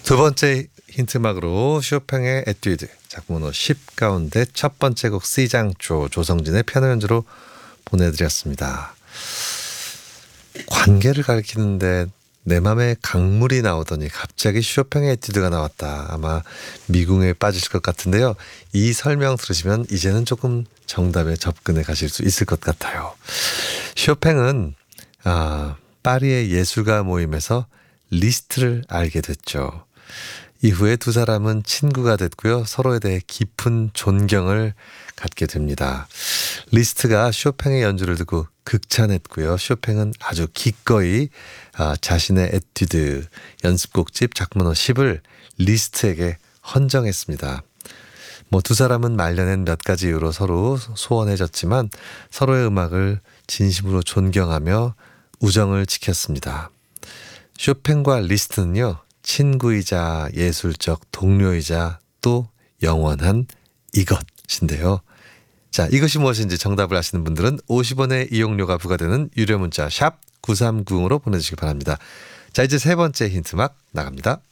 두 번째 힌트막으로 쇼팽의 에뛰드 작품번호 10 가운데 첫 번째 곡 C장조 조성진의 피아노 연주로 보내드렸습니다. 관계를 가리키는데 내 맘에 강물이 나오더니 갑자기 쇼팽의 에뛰드가 나왔다. 아마 미궁에 빠지실 것 같은데요. 이 설명 들으시면 이제는 조금 정답에 접근해 가실 수 있을 것 같아요. 쇼팽은 파리의 예술가 모임에서 리스트를 알게 됐죠. 이후에 두 사람은 친구가 됐고요. 서로에 대해 깊은 존경을 갖게 됩니다. 리스트가 쇼팽의 연주를 듣고 극찬했고요. 쇼팽은 아주 기꺼이 자신의 에뛰드 연습곡집 작품번호 10을 리스트에게 헌정했습니다. 두 사람은 말려낸 몇 가지 이유로 서로 소원해졌지만 서로의 음악을 진심으로 존경하며 우정을 지켰습니다. 쇼팽과 리스트는요, 친구이자 예술적 동료이자 또 영원한 이것인데요. 자, 이것이 무엇인지 정답을 아시는 분들은 50원의 이용료가 부과되는 유료 문자 샵 9390으로 보내주시기 바랍니다. 자, 이제 세 번째 힌트막 나갑니다.